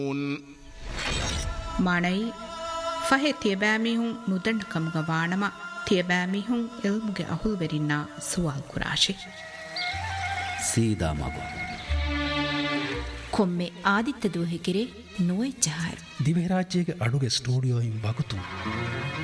ಮಾಣೈ ಫಹೆ ತಿಯಬಾಮಿಹುಂ ನುದಂಡ ಕಮುಗ ವಾಣಮ ತಿಯಬಾಮಿಹುಂ ಇಲ್ಮುಗೆ ಅಹುಲ್ವೆರಿನ್ನ ಸುವಾಲ್ ಕುರಾಶಿ ಸೀದಾ ಮಗು ಕೊಮ್ಮೆ ಆದಿತ್ಯ ದೂಹೆಕೆರೆ ನೋಯ್ ಜಹಾಯ್ ದಿವೆರಾಜ್ಯಗೆ ಅಡುಗೆ ಸ್ಟುಡಿಯೋ ಇಂ ಬಗುತು